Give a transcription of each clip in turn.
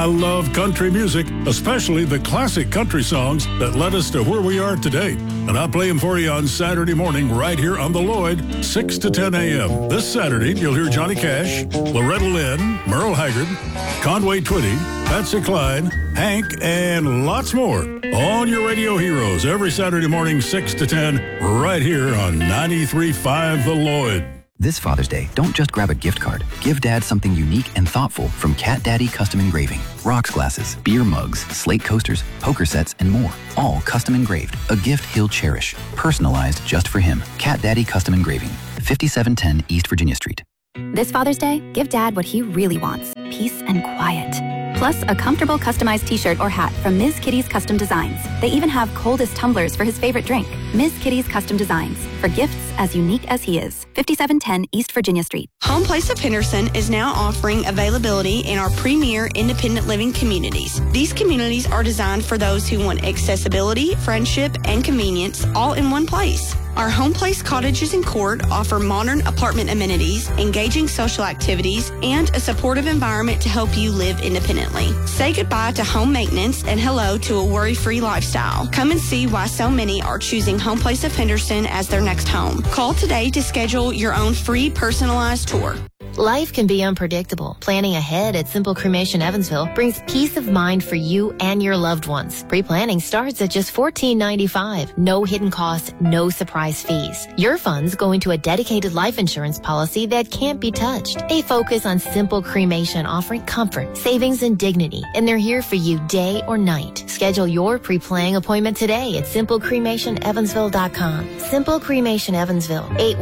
love country music, especially the classic country songs that led us to where we are today. And I'll play them for you on Saturday morning right here on The Lloyd, 6 to 10 a.m. This Saturday, you'll hear Johnny Cash, Loretta Lynn, Merle Haggard, Conway Twitty, Patsy Cline, Hank, and lots more on your radio heroes every Saturday morning, 6 to 10, right here on 93.5 The Lloyd. This Father's Day, don't just grab a gift card. Give Dad something unique and thoughtful from Cat Daddy Custom Engraving. Rocks glasses, beer mugs, slate coasters, poker sets, and more. All custom engraved. A gift he'll cherish. Personalized just for him. Cat Daddy Custom Engraving. 5710 East Virginia Street. This Father's Day, give Dad what he really wants. Peace and quiet. Plus, a comfortable customized t-shirt or hat from Ms. Kitty's Custom Designs. They even have coldest tumblers for his favorite drink. Ms. Kitty's Custom Designs. For gifts as unique as he is. 5710 East Virginia Street. Home Place of Henderson is now offering availability in our premier independent living communities. These communities are designed for those who want accessibility, friendship, and convenience all in one place. Our Home Place cottages and court offer modern apartment amenities, engaging social activities, and a supportive environment to help you live independently. Say goodbye to home maintenance and hello to a worry-free lifestyle. Come and see why so many are choosing Home Place of Henderson as their next home. Call today to schedule your own free personalized tour. Life can be unpredictable. Planning ahead at Simple Cremation Evansville brings peace of mind for you and your loved ones. Pre-planning starts at just $14.95. No hidden costs, no surprise fees. Your funds go into a dedicated life insurance policy that can't be touched. They focus on Simple Cremation, offering comfort, savings, and dignity. And they're here for you day or night. Schedule your pre-planning appointment today at simplecremationevansville.com. Simple Cremation Evansville,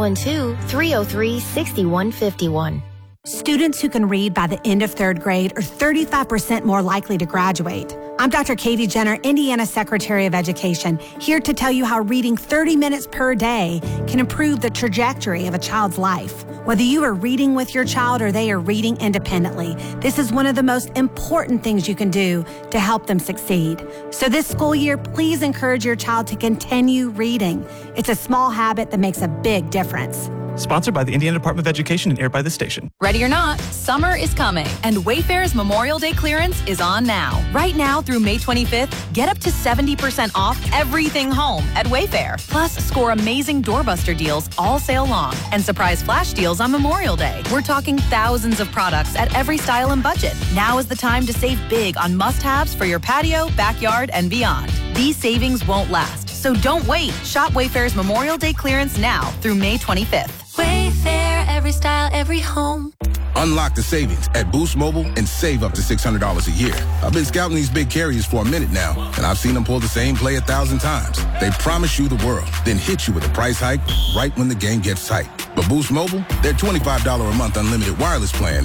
812-303-6151. Students who can read by the end of third grade are 35% more likely to graduate. I'm Dr. Katie Jenner, Indiana Secretary of Education, here to tell you how reading 30 minutes per day can improve the trajectory of a child's life. Whether you are reading with your child or they are reading independently, this is one of the most important things you can do to help them succeed. So this school year, please encourage your child to continue reading. It's a small habit that makes a big difference. Sponsored by the Indiana Department of Education and aired by this station. Ready or not, summer is coming, and Wayfair's Memorial Day clearance is on now. Right now through May 25th, get up to 70% off everything home at Wayfair. Plus, score amazing doorbuster deals all sale long and surprise flash deals on Memorial Day. We're talking thousands of products at every style and budget. Now is the time to save big on must-haves for your patio, backyard, and beyond. These savings won't last, so don't wait. Shop Wayfair's Memorial Day clearance now through May 25th. Wayfair, every style, every home. Unlock the savings at Boost Mobile and save up to $600 a year. I've been scouting these big carriers for a minute now, and I've seen them pull the same play 1,000 times. They promise you the world, then hit you with a price hike right when the game gets tight. But Boost Mobile, their $25 a month unlimited wireless plan